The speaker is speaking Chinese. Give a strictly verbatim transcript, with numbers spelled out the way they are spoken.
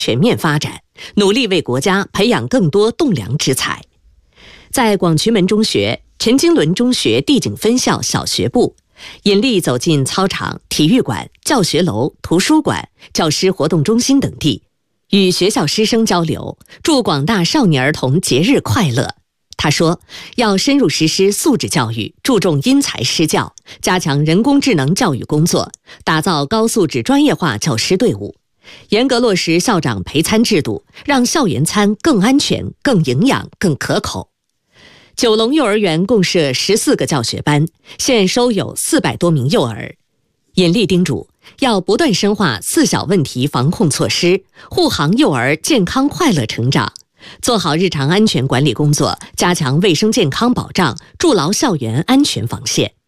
全面发展，努力为国家培养更多栋梁之才。在广渠门中学、陈经纶中学地景分校小学部，尹力走进操场、体育馆、教学楼、图书馆、教师活动中心等地，与学校师生交流，祝广大少年儿童节日快乐。他说，要深入实施素质教育，注重因材施教，加强人工智能教育工作，打造高素质专业化教师队伍，严格落实校长陪餐制度，让校园餐更安全、更营养、更可口。九龙幼儿园共设十四个教学班，现收有四百多名幼儿。尹力叮嘱，要不断深化四小问题防控措施，护航幼儿健康快乐成长，做好日常安全管理工作，加强卫生健康保障，筑牢校园安全防线。